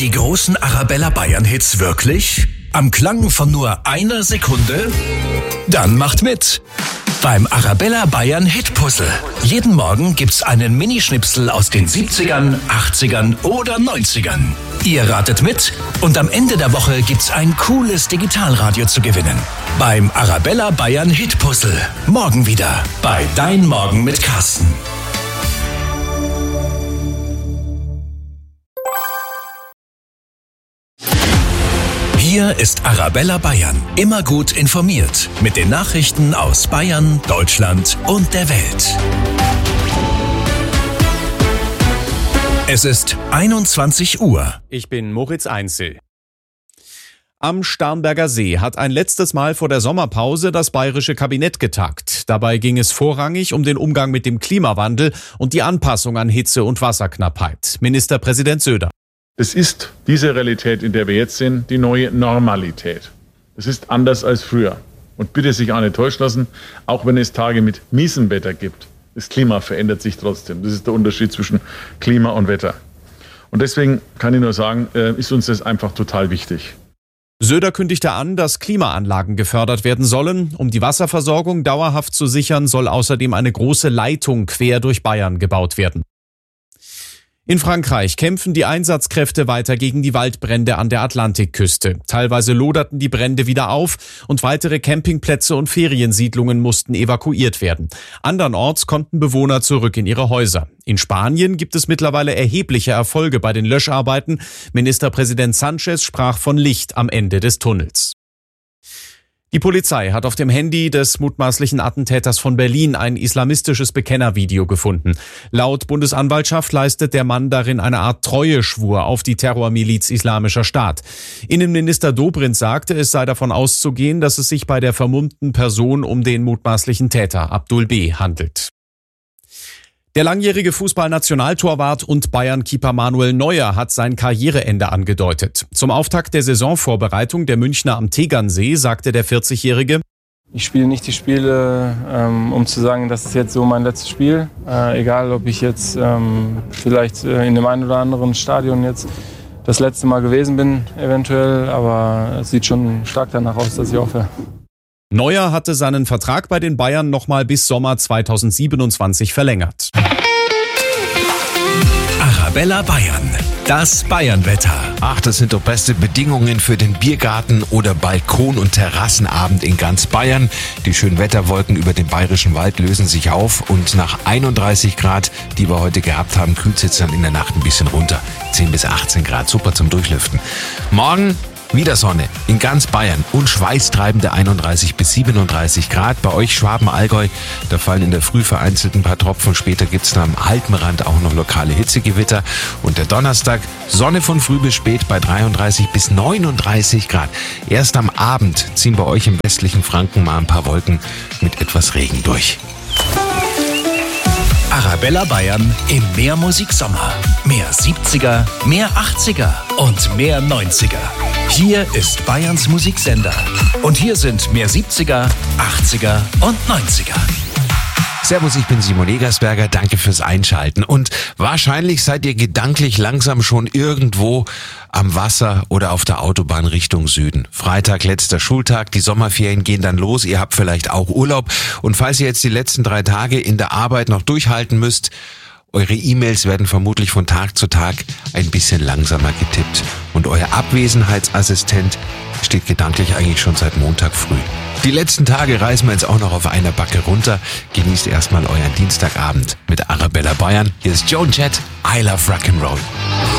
die großen Arabella Bayern Hits wirklich? Am Klang von nur einer Sekunde? Dann macht mit beim Arabella Bayern Hit Puzzle. Jeden Morgen gibt's einen Minischnipsel aus den 70ern, 80ern oder 90ern. Ihr ratet mit und am Ende der Woche gibt's ein cooles Digitalradio zu gewinnen. Beim Arabella Bayern Hit Puzzle. Morgen wieder bei Dein Morgen mit Carsten. Hier ist Arabella Bayern. Immer gut informiert. Mit den Nachrichten aus Bayern, Deutschland und der Welt. Es ist 21 Uhr. Ich bin Moritz Einzel. Am Starnberger See hat ein letztes Mal vor der Sommerpause das bayerische Kabinett getagt. Dabei ging es vorrangig um den Umgang mit dem Klimawandel und die Anpassung an Hitze- und Wasserknappheit. Ministerpräsident Söder. Es ist diese Realität, in der wir jetzt sind, die neue Normalität. Es ist anders als früher. Und bitte sich auch nicht täuschen lassen, auch wenn es Tage mit miesem Wetter gibt. Das Klima verändert sich trotzdem. Das ist der Unterschied zwischen Klima und Wetter. Und deswegen kann ich nur sagen, ist uns das einfach total wichtig. Söder kündigte an, dass Klimaanlagen gefördert werden sollen. Um die Wasserversorgung dauerhaft zu sichern, soll außerdem eine große Leitung quer durch Bayern gebaut werden. In Frankreich kämpfen die Einsatzkräfte weiter gegen die Waldbrände an der Atlantikküste. Teilweise loderten die Brände wieder auf und weitere Campingplätze und Feriensiedlungen mussten evakuiert werden. Andernorts konnten Bewohner zurück in ihre Häuser. In Spanien gibt es mittlerweile erhebliche Erfolge bei den Löscharbeiten. Ministerpräsident Sánchez sprach von Licht am Ende des Tunnels. Die Polizei hat auf dem Handy des mutmaßlichen Attentäters von Berlin ein islamistisches Bekennervideo gefunden. Laut Bundesanwaltschaft leistet der Mann darin eine Art Treueschwur auf die Terrormiliz Islamischer Staat. Innenminister Dobrindt sagte, es sei davon auszugehen, dass es sich bei der vermummten Person um den mutmaßlichen Täter Abdul B. handelt. Der langjährige Fußballnationaltorwart und Bayern-Keeper Manuel Neuer hat sein Karriereende angedeutet. Zum Auftakt der Saisonvorbereitung der Münchner am Tegernsee sagte der 40-Jährige: Ich spiele nicht die Spiele, um zu sagen, das ist jetzt so mein letztes Spiel. Egal, ob ich jetzt vielleicht in dem einen oder anderen Stadion jetzt das letzte Mal gewesen bin, eventuell. Aber es sieht schon stark danach aus, dass ich aufhöre. Neuer hatte seinen Vertrag bei den Bayern nochmal bis Sommer 2027 verlängert. Arabella Bayern, das Bayernwetter. Ach, das sind doch beste Bedingungen für den Biergarten oder Balkon- und Terrassenabend in ganz Bayern. Die schönen Wetterwolken über dem bayerischen Wald lösen sich auf und nach 31 Grad, die wir heute gehabt haben, kühlt es jetzt dann in der Nacht ein bisschen runter. 10 bis 18 Grad, super zum Durchlüften. Morgen wieder Sonne in ganz Bayern und schweißtreibende 31 bis 37 Grad. Bei euch Schwaben, Allgäu, da fallen in der Früh vereinzelt ein paar Tropfen. Später gibt's dann am Alpenrand auch noch lokale Hitzegewitter. Und der Donnerstag, Sonne von früh bis spät bei 33 bis 39 Grad. Erst am Abend ziehen bei euch im westlichen Franken mal ein paar Wolken mit etwas Regen durch. Arabella Bayern im Mehrmusik-Sommer. Mehr 70er, mehr 80er und mehr 90er. Hier ist Bayerns Musiksender. Und hier sind mehr 70er, 80er und 90er. Servus, ich bin Simon Egersberger, danke fürs Einschalten. Und wahrscheinlich seid ihr gedanklich langsam schon irgendwo am Wasser oder auf der Autobahn Richtung Süden. Freitag, letzter Schultag, die Sommerferien gehen dann los, ihr habt vielleicht auch Urlaub. Und falls ihr jetzt die letzten 3 Tage in der Arbeit noch durchhalten müsst, eure E-Mails werden vermutlich von Tag zu Tag ein bisschen langsamer getippt. Und euer Abwesenheitsassistent steht gedanklich eigentlich schon seit Montag früh. Die letzten Tage reisen wir jetzt auch noch auf einer Backe runter. Genießt erstmal euren Dienstagabend mit Arabella Bayern. Hier ist Joan Jett, I Love Rock'n'Roll.